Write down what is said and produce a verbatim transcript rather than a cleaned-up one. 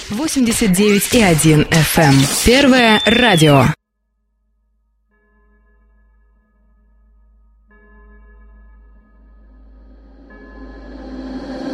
восемьдесят девять и один эф эм. Первое радио.